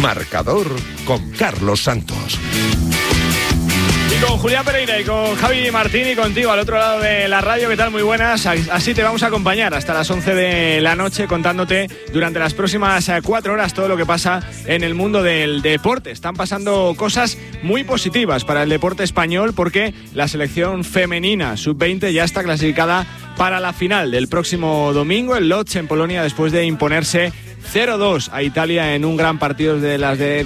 Marcador con Carlos Santos. Y con Julián Pereira y con Javi Martín y contigo al otro lado de la radio. ¿Qué tal? Muy buenas. Así te vamos a acompañar hasta las 11 de la noche contándote durante las próximas 4 horas todo lo que pasa en el mundo del deporte. Están pasando cosas muy positivas para el deporte español porque la selección femenina sub-20 ya está clasificada para la final del próximo domingo en Lodz, en Polonia, después de imponerse 0-2 a Italia en un gran partido de las de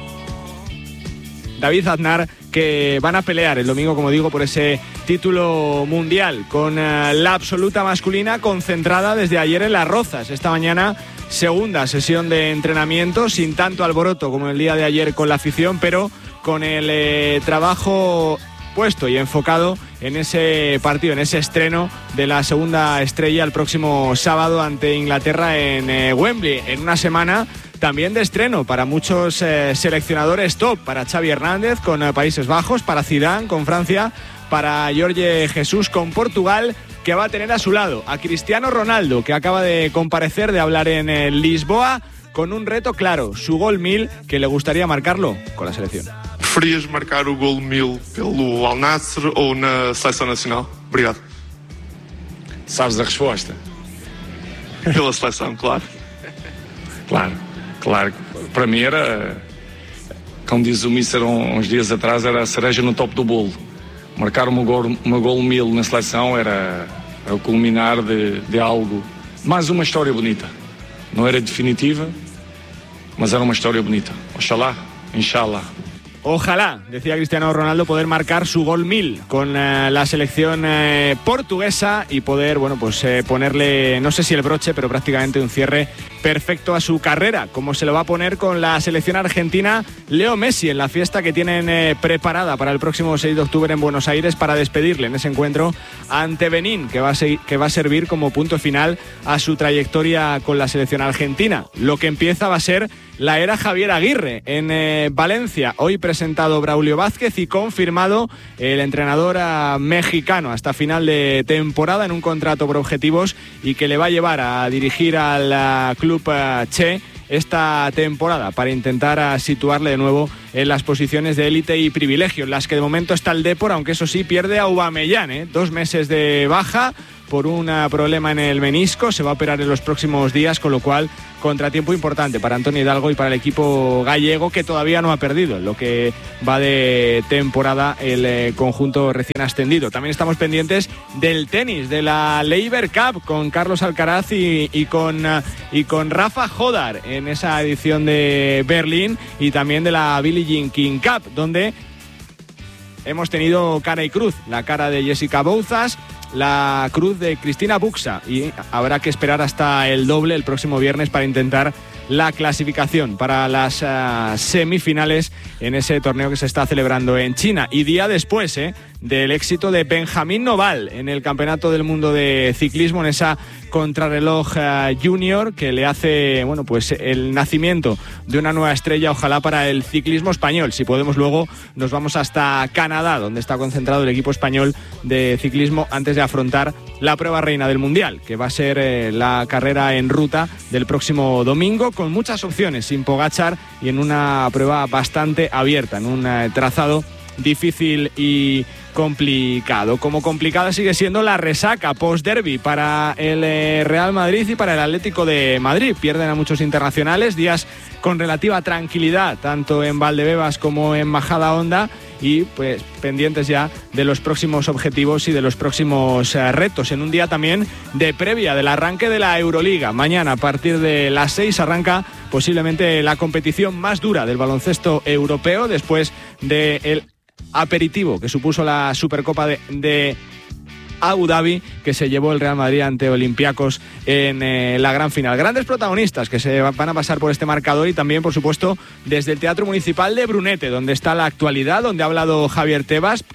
David Aznar, que van a pelear el domingo, como digo, por ese título mundial, con la absoluta masculina concentrada desde ayer en Las Rozas. Esta mañana, segunda sesión de entrenamiento, sin tanto alboroto como el día de ayer con la afición, pero con el trabajo puesto y enfocado en ese partido, en ese estreno de la segunda estrella el próximo sábado ante Inglaterra en Wembley, en una semana también de estreno para muchos seleccionadores top, para Xavi Hernández con Países Bajos, para Zidane con Francia, para Jorge Jesús con Portugal, que va a tener a su lado a Cristiano Ronaldo, que acaba de comparecer, de hablar en Lisboa, con un reto claro, su gol 1000, que le gustaría marcarlo con la selección. Preferias marcar o gol 1000 pelo Al Nassr ou na Seleção Nacional? Obrigado. Sabes a resposta? Pela seleção, claro. Claro. Para mim era, como diz o Mister uns dias atrás, era a cereja no topo do bolo. Marcar uma gol 1000 na seleção era o culminar de algo. Mais uma história bonita. Não era definitiva, mas era uma história bonita. Oxalá, inshallah. Ojalá, decía Cristiano Ronaldo, poder marcar su gol 1000 con la selección portuguesa y poder, ponerle, no sé si el broche, pero prácticamente un cierre perfecto a su carrera, como se lo va a poner con la selección argentina Leo Messi en la fiesta que tienen preparada para el próximo 6 de octubre en Buenos Aires para despedirle en ese encuentro ante Benín, que va a servir como punto final a su trayectoria con la selección argentina. Lo que empieza va a ser la era Javier Aguirre en Valencia. Hoy presentado Braulio Vázquez y confirmado el entrenador mexicano hasta final de temporada en un contrato por objetivos y que le va a llevar a dirigir al club Che esta temporada para intentar situarle de nuevo en las posiciones de élite y privilegio, en las que de momento está el Depor, aunque eso sí pierde a Aubameyang, 2 meses de baja por un problema en el menisco, se va a operar en los próximos días, con lo cual contratiempo importante para Antonio Hidalgo y para el equipo gallego, que todavía no ha perdido en lo que va de temporada el conjunto recién ascendido. También estamos pendientes del tenis, de la Laver Cup, con Carlos Alcaraz y con Rafa Jodar en esa edición de Berlín, y también de la Billie Jean King Cup, donde hemos tenido cara y cruz, la cara de Jessica Bouzas, la cruz de Cristina Buxa, y habrá que esperar hasta el doble el próximo viernes para intentar la clasificación para las semifinales en ese torneo que se está celebrando en China. Y día después del éxito de Benjamín Noval en el Campeonato del Mundo de Ciclismo, en esa contrarreloj junior que le hace el nacimiento de una nueva estrella, ojalá para el ciclismo español. Si podemos, luego nos vamos hasta Canadá, donde está concentrado el equipo español de ciclismo antes de afrontar la prueba reina del Mundial, que va a ser la carrera en ruta del próximo domingo, con muchas opciones sin Pogačar y en una prueba bastante abierta, en un trazado difícil y complicado. Como complicada sigue siendo la resaca post-derbi para el Real Madrid y para el Atlético de Madrid. Pierden a muchos internacionales, días con relativa tranquilidad tanto en Valdebebas como en Majadahonda, y pues pendientes ya de los próximos objetivos y de los próximos retos, en un día también de previa del arranque de la Euroliga. Mañana a partir de las 6 arranca posiblemente la competición más dura del baloncesto europeo, después del aperitivo que supuso la Supercopa de Abu Dhabi, que se llevó el Real Madrid ante Olympiacos en la gran final. Grandes protagonistas que se van a pasar por este marcador, y también, por supuesto, desde el Teatro Municipal de Brunete, donde está la actualidad, donde ha hablado Javier Tebas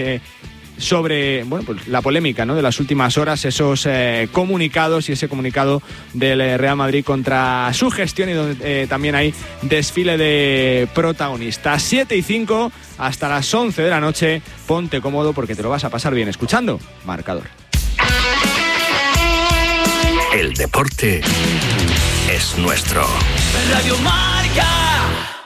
sobre la polémica, ¿no?, de las últimas horas, esos comunicados y ese comunicado del Real Madrid contra su gestión, y donde también hay desfile de protagonistas. 7:05 hasta las 11 de la noche. Ponte cómodo porque te lo vas a pasar bien escuchando Marcador. El deporte es nuestro. Radio Marca.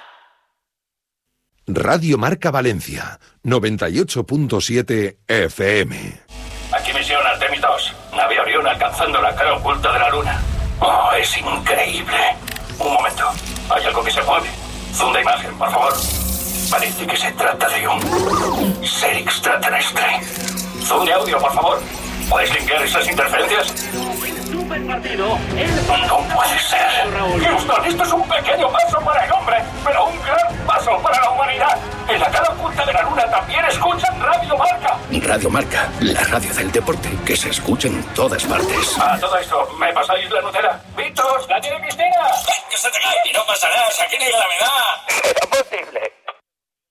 Radio Marca Valencia, 98.7 FM. Aquí misión Artemis 2. Nave Orión alcanzando la cara oculta de la Luna. Oh, es increíble. Un momento. Hay algo que se mueve. Zoom de imagen, por favor. Parece que se trata de un ser extraterrestre. Zoom de audio, por favor. ¿Puedes limpiar esas interferencias? Super partido. No puede ser. Houston, esto es un pequeño paso para el hombre, pero un gran paso para la humanidad. En la cara oculta de la Luna también escuchan Radio Marca. Radio Marca, la radio del deporte que se escucha en todas partes. A todo esto, ¿me pasáis la Nutella? ¡Vitos, la tiene Cristina! ¡Que se te cae! Y no pasa nada, aquí no hay gravedad.